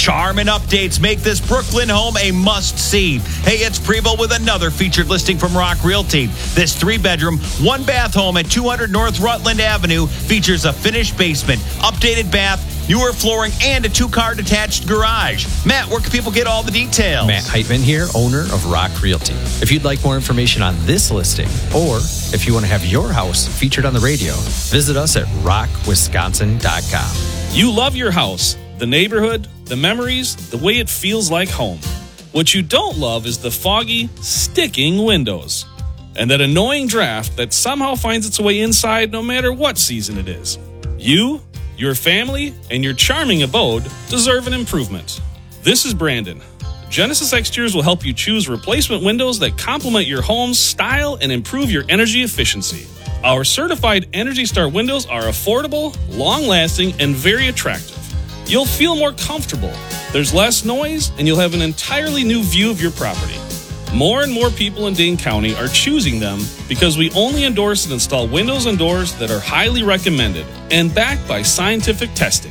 Charm and updates make this Brooklyn home a must-see. Hey, it's Prevo with another featured listing from Rock Realty. This 3-bedroom, 1-bath home at 200 North Rutland Avenue features a finished basement, updated bath, newer flooring, and a 2-car detached garage. Matt, where can people get all the details? Matt Heitman here, owner of Rock Realty. If you'd like more information on this listing, or if you want to have your house featured on the radio, visit us at rockwisconsin.com. You love your house, the neighborhood, the memories, the way it feels like home. What you don't love is the foggy, sticking windows and that annoying draft that somehow finds its way inside no matter what season it is. You, your family, and your charming abode deserve an improvement. This is Brandon. Genesis Exteriors will help you choose replacement windows that complement your home's style and improve your energy efficiency. Our certified Energy Star windows are affordable, long-lasting, and very attractive. You'll feel more comfortable. There's less noise, and you'll have an entirely new view of your property. More and more people in Dane County are choosing them because we only endorse and install windows and doors that are highly recommended and backed by scientific testing.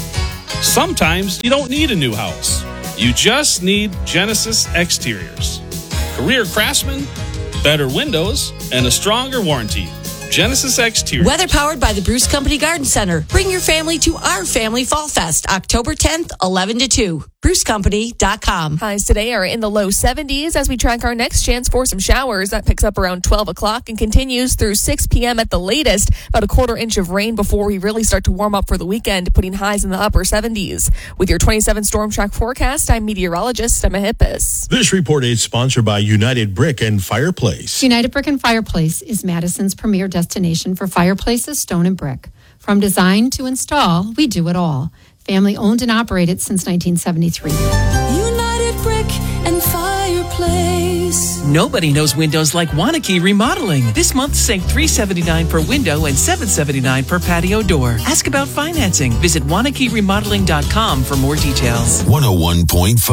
Sometimes you don't need a new house. You just need Genesis Exteriors. Career craftsmen, better windows, and a stronger warranty. Genesis Exteriors. Weather powered by the Bruce Company Garden Center. Bring your family to our Family Fall Fest, October 10th, 11 to 2. BruceCompany.com. Highs today are in the low 70s as we track our next chance for some showers. That picks up around 12 o'clock and continues through 6 p.m. at the latest. About a quarter inch of rain before we really start to warm up for the weekend, putting highs in the upper 70s. With your 27 Storm Track forecast, I'm meteorologist Emma Hippis. This report is sponsored by United Brick and Fireplace. United Brick and Fireplace is Madison's premier destination for fireplaces, stone and brick. From design to install, we do it all. Family owned and operated since 1973. United Brick and Fireplace. Nobody knows windows like Wanakee Remodeling. This month, save $379 per window and $779 per patio door. Ask about financing. Visit WanakeeRemodeling.com for more details. 101.5